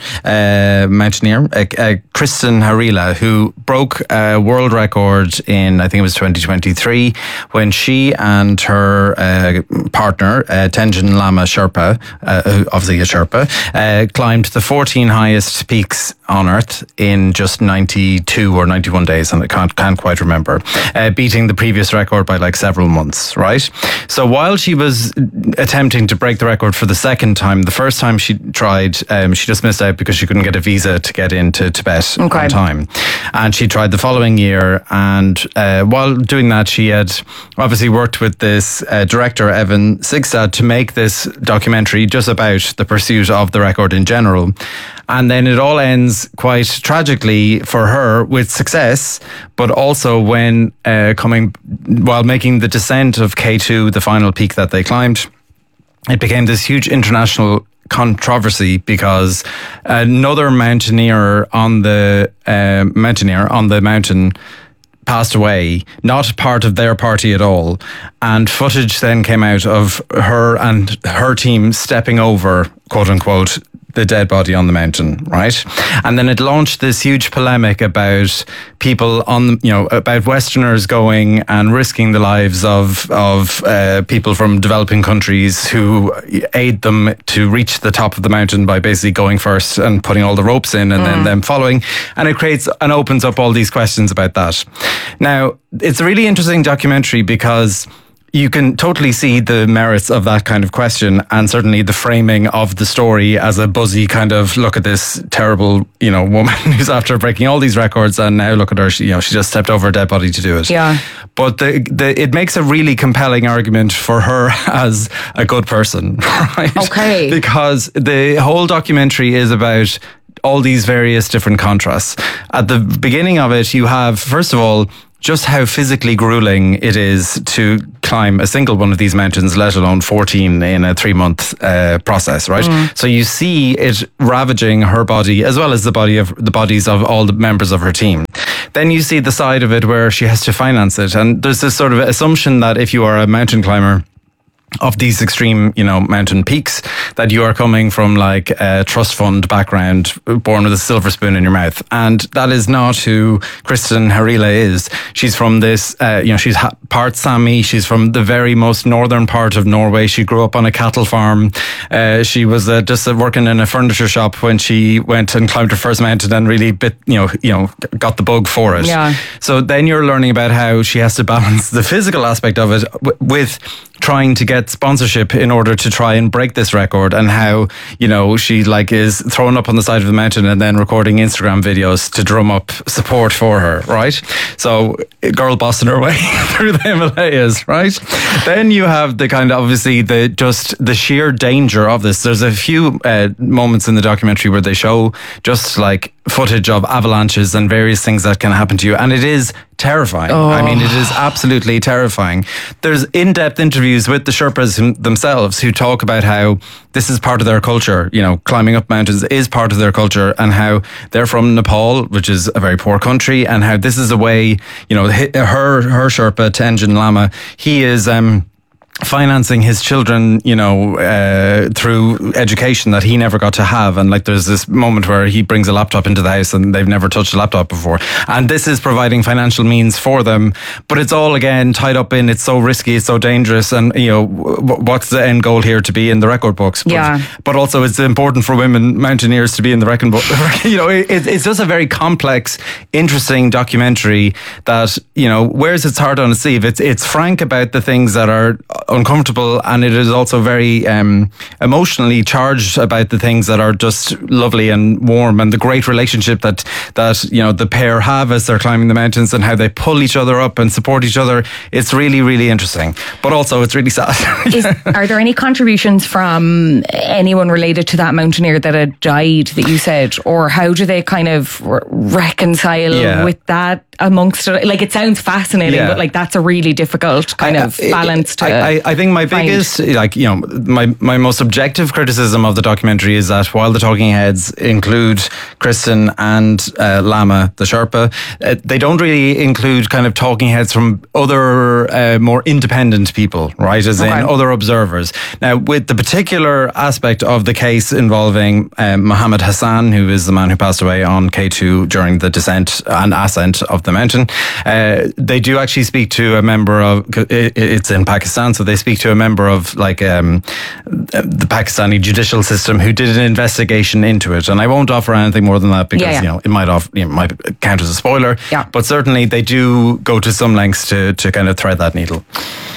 Kristen Harila, who broke a world record in, I think it was 2023, when she and her partner, Tenzin Lama Sherpa, obviously a Sherpa, climbed the 14 highest peaks on Earth in just 92 or 91 days, and I can't quite remember, beating the previous record by like several months, right? So while she was attempting to break the record for the second time, the first time she tried, she just missed out because she couldn't get a visa to get into Tibet on time. And she tried the following year, and while doing that, she had obviously worked with this director, Evan Sigstad, to make this documentary just about the pursuit of the record in general. And then it all ends quite tragically for her with success, but also when while making the descent of K2, the final peak that they climbed, it became this huge international controversy because another mountaineer on the mountain passed away, not part of their party at all, and footage then came out of her and her team stepping over, quote unquote, the dead body on the mountain, right? And then it launched this huge polemic about people about Westerners going and risking the lives of people from developing countries who aid them to reach the top of the mountain by basically going first and putting all the ropes in and then them following. And it creates and opens up all these questions about that. Now, it's a really interesting documentary because you can totally see the merits of that kind of question, and certainly the framing of the story as a buzzy kind of look at this terrible, woman who's after breaking all these records, and now look at her, she just stepped over a dead body to do it. Yeah. But it makes a really compelling argument for her as a good person, right? Okay. Because the whole documentary is about all these various different contrasts. At the beginning of it, you have, first of all, just how physically grueling it is to climb a single one of these mountains, let alone 14 in a 3-month process, right? So you see it ravaging her body as well as the bodies of all the members of her team. Then you see the side of it where she has to finance it. And there's this sort of assumption that if you are a mountain climber of these extreme, mountain peaks, that you are coming from like a trust fund background, born with a silver spoon in your mouth. And that is not who Kristen Harile is. She's from this, she's part Sami. She's from the very most northern part of Norway. She grew up on a cattle farm. She was just working in a furniture shop when she went and climbed her first mountain and really got the bug for it. Yeah. So then you're learning about how she has to balance the physical aspect of it with trying to get sponsorship in order to try and break this record, and how she is thrown up on the side of the mountain and then recording Instagram videos to drum up support for her, right? So girl bossing her way through the Himalayas, right? Then you have the kind of obviously the sheer danger of this. There's a few moments in the documentary where they show just like footage of avalanches and various things that can happen to you, and it is terrifying. I mean, it is absolutely terrifying. There's in-depth interviews with the Sherpas themselves who talk about how this is part of their culture. Climbing up mountains is part of their culture, and how they're from Nepal, which is a very poor country, and how this is a way, her Sherpa, Tenzin Lama, he is financing his children, through education that he never got to have. And there's this moment where he brings a laptop into the house and they've never touched a laptop before. And this is providing financial means for them. But it's all, again, tied up in, it's so risky, it's so dangerous. And, what's the end goal here? To be in the record books. But also it's important for women mountaineers to be in the record book. It's just a very complex, interesting documentary that, wears its heart on its sleeve. It's frank about the things that are uncomfortable, and it is also very emotionally charged about the things that are just lovely and warm, and the great relationship that the pair have as they're climbing the mountains, and how they pull each other up and support each other. It's really, really interesting, but also it's really sad. Are there any contributions from anyone related to that mountaineer that had died that you said, or how do they kind of reconcile with that amongst it? It sounds fascinating, but that's a really difficult kind of balance to I think my biggest, my most objective criticism of the documentary is that while the talking heads include Kristen and Lama, the Sherpa, they don't really include kind of talking heads from other more independent people, right? As in other observers. Now, with the particular aspect of the case involving Mohammed Hassan, who is the man who passed away on K2 during the descent and ascent of the mountain, they do actually speak to a member of, it's in Pakistan, so they speak to a member of the Pakistani judicial system who did an investigation into it. And I won't offer anything more than that because it might count as a spoiler. Yeah. But certainly they do go to some lengths to kind of thread that needle.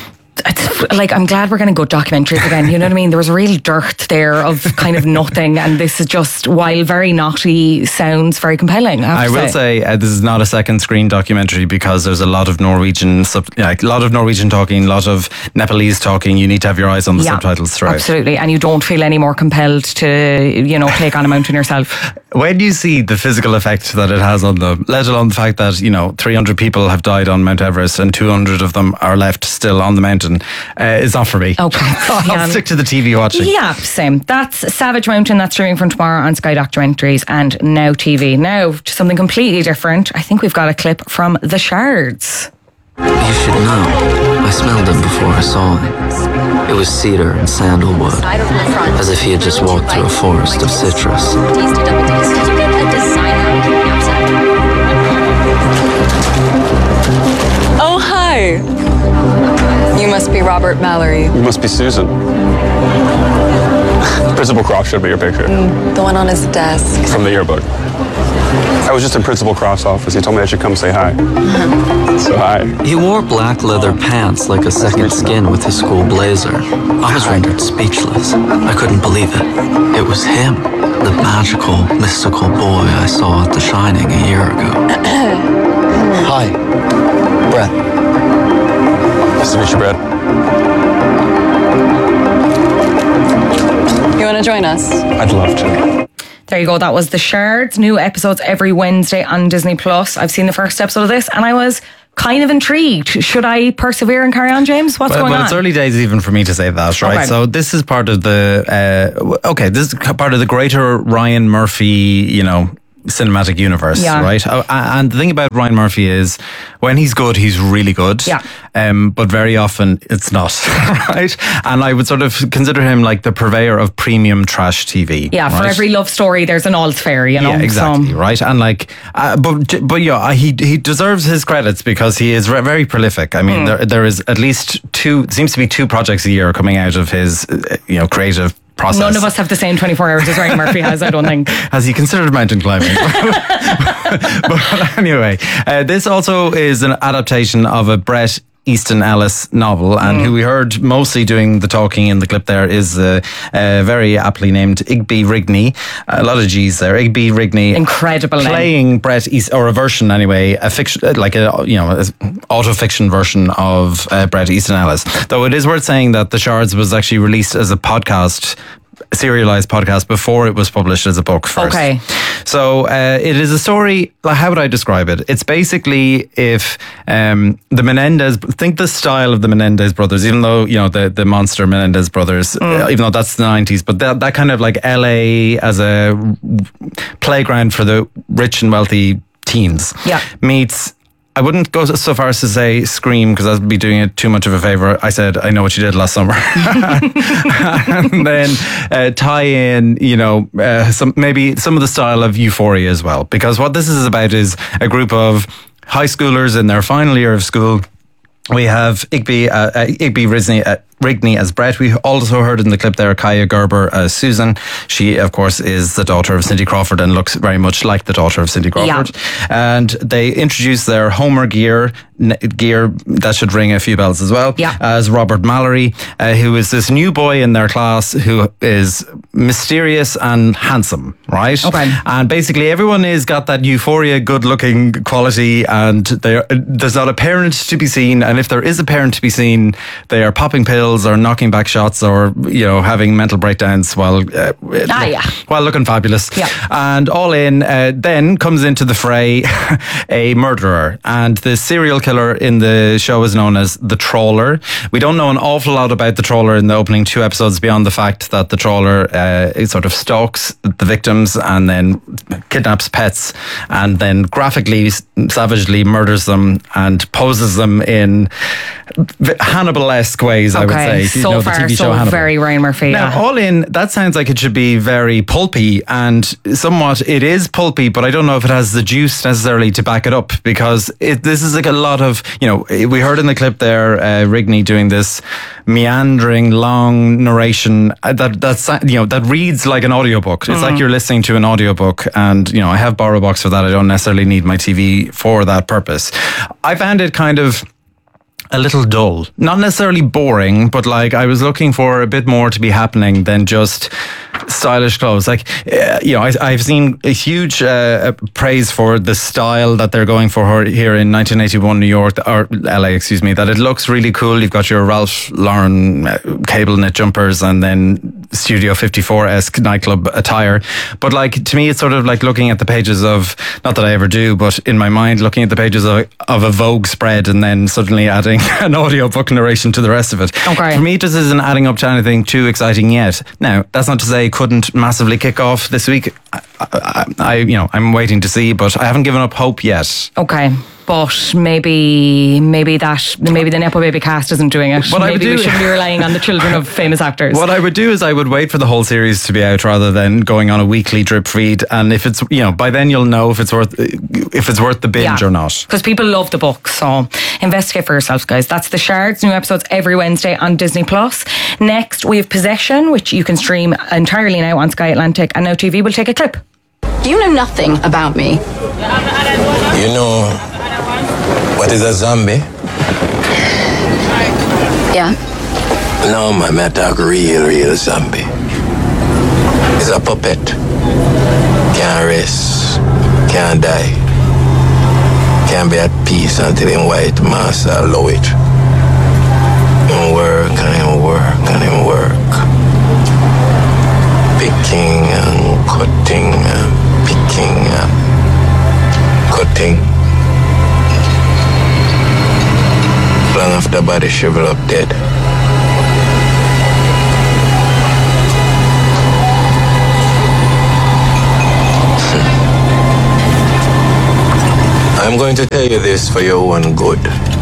I'm glad we're going to go documentaries again. You know what I mean? There was a real dearth there of kind of nothing, and this is just, while very naughty, sounds very compelling. I will say this is not a second screen documentary because there's a lot of Norwegian, talking, a lot of Nepalese talking. You need to have your eyes on the subtitles throughout. Absolutely, and you don't feel any more compelled to, take on a mountain yourself. When you see the physical effect that it has on them, let alone the fact that 300 people have died on Mount Everest and 200 of them are left still on the mountain. It's not for me. Okay. I'll stick to the TV watching. Yeah, same. That's Savage Mountain. That's streaming from tomorrow on Sky Documentaries and Now TV. Now to something completely different. I think we've got a clip from The Shards. You should know. I smelled them before I saw him. It was cedar and sandalwood, as if he had just walked through a forest of citrus. Oh, hi. You must be Robert Mallory. You must be Susan. Principal Croft showed me your picture. The one on his desk. From the yearbook. I was just in Principal Croft's office. He told me I should come say hi. So hi. He wore black leather pants like a second skin with his school blazer. I was rendered speechless. I couldn't believe it. It was him, the magical, mystical boy I saw at The Shining a year ago. Hi, Brett. Nice to meet you, Brett. You want to join us? I'd love to. There you go. That was The Shards. New episodes every Wednesday on Disney Plus. I've seen the first episode of this and I was kind of intrigued. Should I persevere and carry on, James? What's going on? Well, it's early days even for me to say that, right? Okay. So this is part of the this is part of the greater Ryan Murphy, cinematic universe, right? And the thing about Ryan Murphy is when he's good, he's really good. Yeah. But very often it's not, right? And I would sort of consider him like the purveyor of premium trash TV. Yeah, right? For every love story, there's an All's Fair, Yeah, exactly, right? And like, but yeah, he deserves his credits because he is very prolific. I mean, there is at least seems to be 2 projects a year coming out of his, creative process. None of us have the same 24 hours as Ryan Murphy has, I don't think. Has he considered mountain climbing? But anyway, this also is an adaptation of a Bret Easton Ellis novel, and who we heard mostly doing the talking in the clip there is very aptly named Igby Rigney. A lot of G's there. Igby Rigney, incredible playing name. Bret Easton, or a version anyway, a fiction, like a auto fiction version of Bret Easton Ellis. Though it is worth saying that The Shards was actually released as a podcast, serialized podcast, before it was published as a book first. Okay. So it is a story, how would I describe it? It's basically if the Menendez, think the style of the Menendez brothers, even though, the monster Menendez brothers, even though that's the 90s, but that kind of like LA as a playground for the rich and wealthy teens meets, I wouldn't go so far as to say Scream, because that would be doing it too much of a favour. I said, I Know What You Did Last Summer. And then tie in, maybe some of the style of Euphoria as well. Because what this is about is a group of high schoolers in their final year of school. We have Igby Rigney as Bret. We also heard in the clip there Kaya Gerber as Susan. She, of course, is the daughter of Cindy Crawford and looks very much like the daughter of Cindy Crawford. Yeah. And they introduce their Homer gear that should ring a few bells as well, as Robert Mallory, who is this new boy in their class who is mysterious and handsome, right? Okay. And basically everyone has got that Euphoria good-looking quality, and there's not a parent to be seen, and if there is a parent to be seen, they are popping pills or knocking back shots or having mental breakdowns while looking fabulous. Yeah. And all in, then comes into the fray a murderer, and the serial killer in the show is known as the Trawler. We don't know an awful lot about the Trawler in the opening 2 episodes beyond the fact that the Trawler sort of stalks the victims and then kidnaps pets and then graphically, savagely murders them and poses them in Hannibal-esque ways, I would say. So far, the TV show Hannibal. Very Ryan Murphy. Now, all in, that sounds like it should be very pulpy, and somewhat it is pulpy, but I don't know if it has the juice necessarily to back it up, because this is like a lot of, we heard in the clip there, Rigney doing this meandering, long narration that reads like an audiobook. It's like you're listening to an audiobook, and, I have BorrowBox for that. I don't necessarily need my TV for that purpose. I found it kind of a little dull, not necessarily boring, but like I was looking for a bit more to be happening than just stylish clothes. Like, I've seen a huge praise for the style that they're going for here in 1981 New York, or LA, excuse me, that it looks really cool. You've got your Ralph Lauren cable knit jumpers and then Studio 54-esque nightclub attire. But like, to me, it's sort of like looking at the pages of, not that I ever do, but in my mind, looking at the pages of a Vogue spread and then suddenly adding an audiobook narration to the rest of it. Okay. For me, it just isn't adding up to anything too exciting yet. Now, that's not to say it couldn't massively kick off this week. I'm waiting to see, but I haven't given up hope yet. Okay. But maybe the Nepo Baby cast isn't doing it. Maybe we shouldn't be relying on the children of famous actors. What I would do is I would wait for the whole series to be out rather than going on a weekly drip feed. And if it's, by then you'll know if it's worth the binge or not. Because people love the book, so investigate for yourselves, guys. That's The Shards. New episodes every Wednesday on Disney Plus. Next, we have Possession, which you can stream entirely now on Sky Atlantic, and Now TV will take a clip. You know nothing about me. You know what is a zombie? Yeah. No, man, I talk real zombie. It's a puppet. Can't rest, can't die. Can't be at peace until him white master allow it. Him work and him work and him work. Picking and cutting and picking and cutting. Long after body shrivel up dead. I'm going to tell you this for your own good.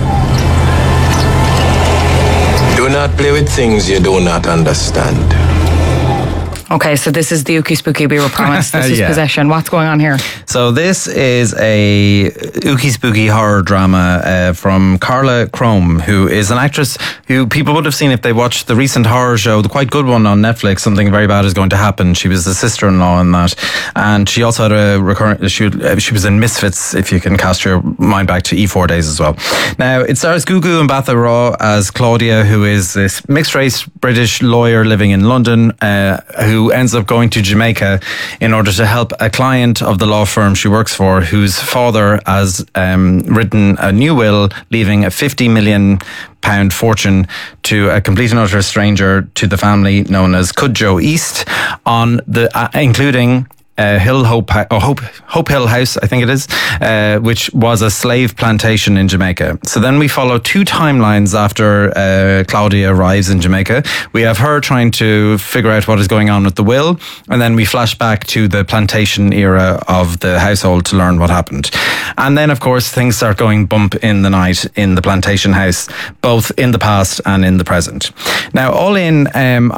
Do not play with things you do not understand. Okay, so this is the Ookie Spooky we were promised. This is Possession. What's going on here? So this is a Ookie Spooky horror drama from Carla Crome, who is an actress who people would have seen if they watched the recent horror show, the quite good one on Netflix, Something Very Bad Is Going to Happen. She was the sister-in-law in that. And she also had a recurrent, she was in Misfits, if you can cast your mind back to E4 days as well. Now, it stars Gugu Mbatha Raw as Claudia, who is this mixed-race British lawyer living in London, who ends up going to Jamaica in order to help a client of the law firm she works for, whose father has written a new will leaving a £50 million fortune to a complete and utter stranger to the family known as Cudjoe East, on the including Hope Hill House, I think it is, which was a slave plantation in Jamaica. So then we follow two timelines after Claudia arrives in Jamaica. We have her trying to figure out what is going on with the will, and then we flash back to the plantation era of the household to learn what happened. And then, of course, things start going bump in the night in the plantation house, both in the past and in the present. Now, all in,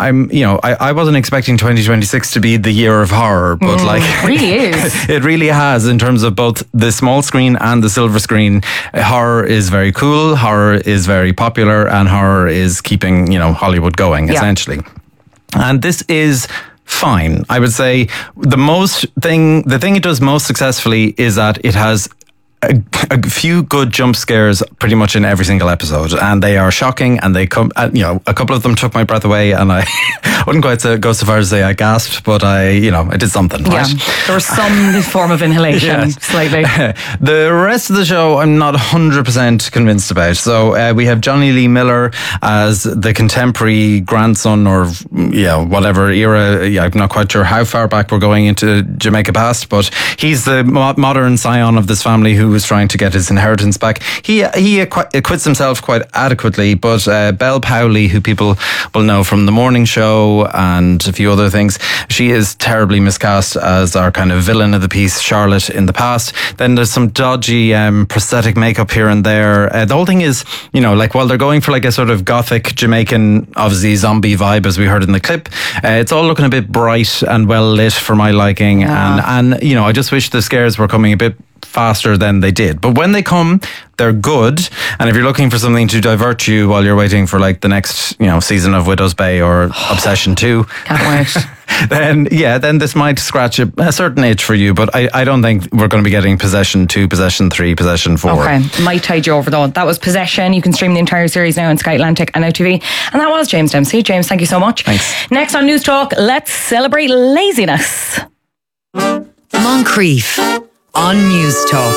I wasn't expecting 2026 to be the year of horror, but it really is. It really has, in terms of both the small screen and the silver screen. Horror is very cool, horror is very popular, and horror is keeping, Hollywood going, essentially. And this is fine. I would say the thing it does most successfully is that it has a few good jump scares pretty much in every single episode, and they are shocking, and they come, a couple of them took my breath away, and I wouldn't quite go so far as to say I gasped, but I did something. Yeah, right? There was some form of inhalation, slightly. The rest of the show I'm not 100% convinced about. So we have Johnny Lee Miller as the contemporary grandson, or whatever era. I'm not quite sure how far back we're going into Jamaica past, but he's the modern scion of this family who was trying to get his inheritance back. He acquits himself quite adequately, but Belle Powley, who people will know from The Morning Show and a few other things, she is terribly miscast as our kind of villain of the piece, Charlotte, in the past. Then there's some dodgy prosthetic makeup here and there. The whole thing is, while they're going for like a sort of gothic Jamaican, obviously zombie vibe, as we heard in the clip, it's all looking a bit bright and well lit for my liking. Yeah. And I just wish the scares were coming a bit faster than they did, but when they come, they're good. And if you're looking for something to divert you while you're waiting for like the next season of Widow's Bay or Obsession 2, can't wait. then this might scratch a certain itch for you, but I don't think we're going to be getting Possession 2, Possession 3, Possession 4. Okay, might tide you over though. That was Possession. You can stream the entire series now on Sky Atlantic and OTV. And that was James Dempsey. James, thank you so much. Thanks. Next on News Talk, let's celebrate laziness. Moncrief on News Talk.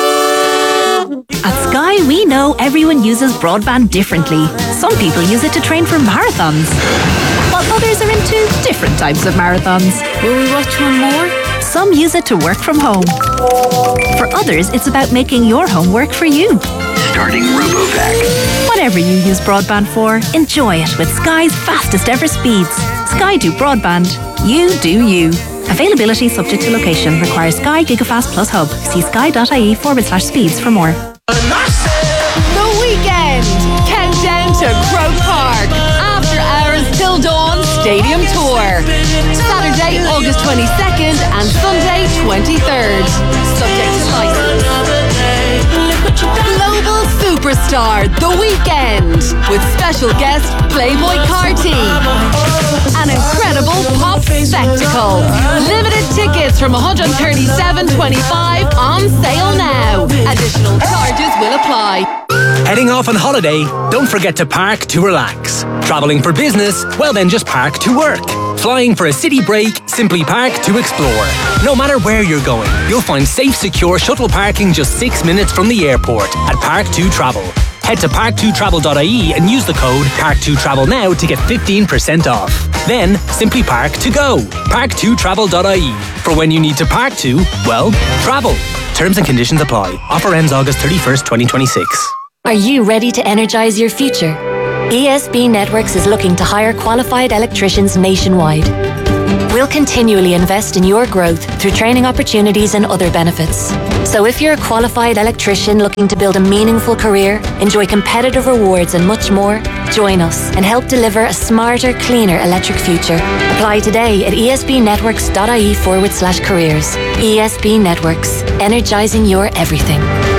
At Sky, we know everyone uses broadband differently. Some people use it to train for marathons, while others are into different types of marathons. Will we watch one more? Some use it to work from home. For others, it's about making your home work for you. Starting RoboVac. Whatever you use broadband for, enjoy it with Sky's fastest ever speeds. Sky do broadband. You do you. Availability subject to location. Requires Sky Gigafast Plus Hub. See sky.ie/speeds for more. The weekend. Countdown to Croke Park. After Hours Till Dawn Stadium Tour. Saturday, August 22nd and Sunday, 23rd. Subject to license. Global superstar Star The Weekend with special guest Playboy Carti. An incredible pop spectacle. Limited tickets from $137.25 on sale now. Additional charges will apply. Heading off on holiday? Don't forget to park to relax. Travelling for business? Well then just park to work. Flying for a city break? Simply park to explore. No matter where you're going, you'll find safe, secure shuttle parking just 6 minutes from the airport at Park2Travel. Head to park2travel.ie and use the code Park2Travel now to get 15% off. Then simply park to go. Park2travel.ie. For when you need to park to, well, travel. Terms and conditions apply. Offer ends August 31st, 2026. Are you ready to energize your future? ESB Networks is looking to hire qualified electricians nationwide. We'll continually invest in your growth through training opportunities and other benefits. So if you're a qualified electrician looking to build a meaningful career, enjoy competitive rewards and much more, join us and help deliver a smarter, cleaner electric future. Apply today at esbnetworks.ie/careers. ESB Networks, energizing your everything.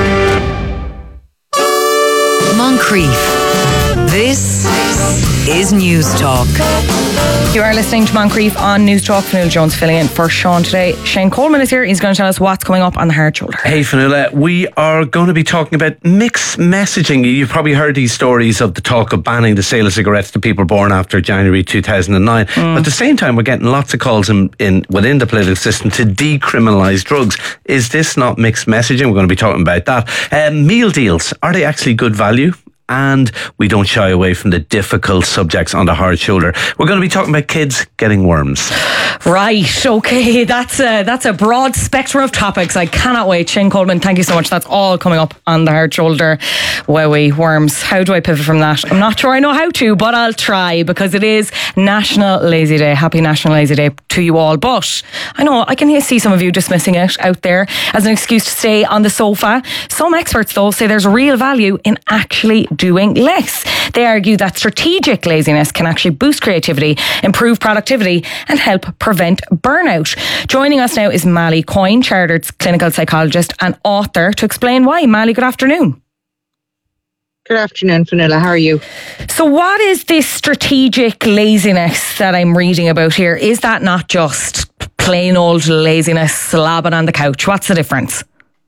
Moncrief. This is News Talk. You are listening to Moncrief on News Talk. Fionnuala Jones filling in for Sean today. Shane Coleman is here. He's going to tell us what's coming up on the Hard Shoulder. Hey Fionnuala, we are going to be talking about mixed messaging. You've probably heard these stories of the talk of banning the sale of cigarettes to people born after January 2009. But at the same time, we're getting lots of calls within the political system to decriminalise drugs. Is this not mixed messaging? We're going to be talking about that. Meal deals, are they actually good value? And we don't shy away from the difficult subjects on the Hard Shoulder. We're going to be talking about kids getting worms. Right, okay, that's a broad spectrum of topics. I cannot wait. Shane Coleman, thank you so much. That's all coming up on the Hard Shoulder. Wowie, worms. How do I pivot from that? I'm not sure I know how to, but I'll try, because it is National Lazy Day. Happy National Lazy Day to you all. But I know I can see some of you dismissing it out there as an excuse to stay on the sofa. Some experts, though, say there's real value in actually doing less. They argue that strategic laziness can actually boost creativity, improve productivity and help prevent burnout. Joining us now is Mally Coyne, chartered clinical psychologist and author, to explain why. Mally, good afternoon. Good afternoon, Fionnuala. How are you? So what is this strategic laziness that I'm reading about here? Is that not just plain old laziness, slobbing on the couch? What's the difference?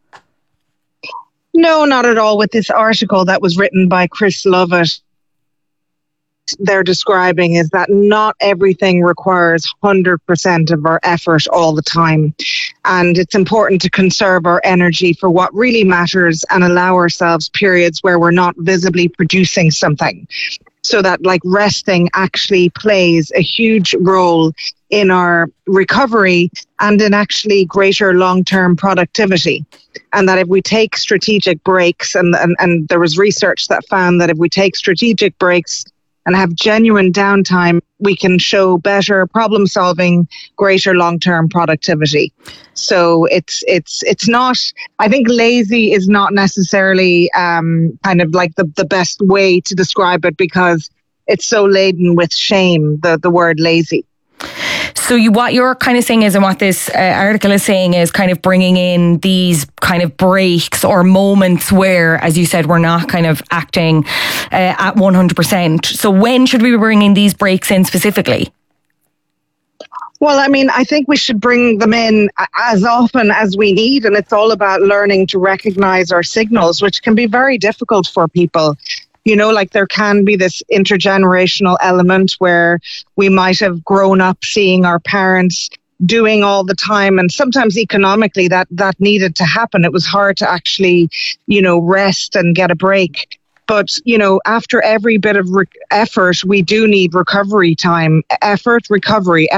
No, not at all. With this article that was written by Chris Lovett, they're describing is that not everything requires 100% of our effort all the time. And it's important to conserve our energy for what really matters and allow ourselves periods where we're not visibly producing something. So that resting actually plays a huge role in our recovery and in actually greater long-term productivity. And that if we take strategic breaks, and there was research that found that if we take strategic breaks and have genuine downtime, we can show better problem solving, greater long-term productivity. So it's not, I think lazy is not necessarily kind of like the best way to describe it, because it's so laden with shame, the word lazy. So what you're kind of saying is, and what this article is saying is, kind of bringing in these kind of breaks or moments where, as you said, we're not kind of acting at 100%. So when should we be bringing these breaks in specifically? Well, I mean, I think we should bring them in as often as we need. And it's all about learning to recognize our signals, which can be very difficult for people. You know, there can be this intergenerational element where we might have grown up seeing our parents doing all the time, and sometimes economically that needed to happen. It was hard to actually, rest and get a break. But, after every bit of effort, we do need recovery time. Effort, recovery.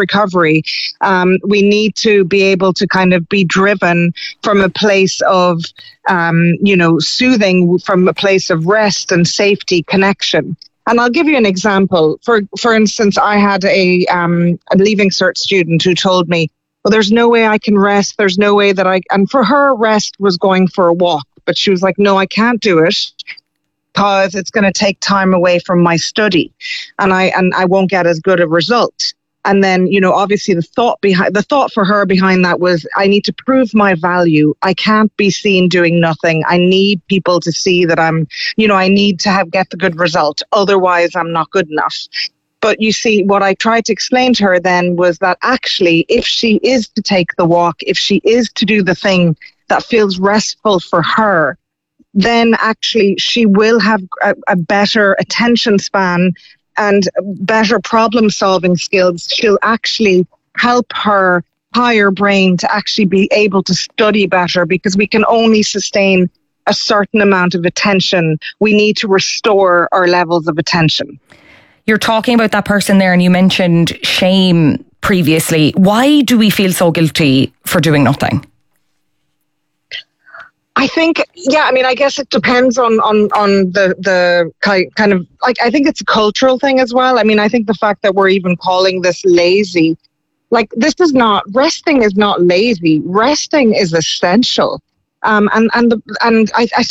We need to be able to kind of be driven from a place of, soothing, from a place of rest and safety, connection. And I'll give you an example. For instance, I had a Leaving Cert student who told me, well, there's no way I can rest. There's no way that and for her, rest was going for a walk. But she was like, no, I can't do it, because it's going to take time away from my study and I won't get as good a result. And then, obviously the thought for her behind that was, I need to prove my value. I can't be seen doing nothing. I need people to see that I need to get the good result. Otherwise, I'm not good enough. But you see, what I tried to explain to her then was that actually, if she is to take the walk, if she is to do the thing that feels restful for her, then actually she will have a better attention span and better problem-solving skills. She'll actually help her higher brain to actually be able to study better, because we can only sustain a certain amount of attention. We need to restore our levels of attention. You're talking about that person there, and you mentioned shame previously. Why do we feel so guilty for doing nothing? I think, I guess it depends on the kind of, like, I think it's a cultural thing as well. I mean, I think the fact that we're even calling this lazy, like, resting is not lazy. Resting is essential. And I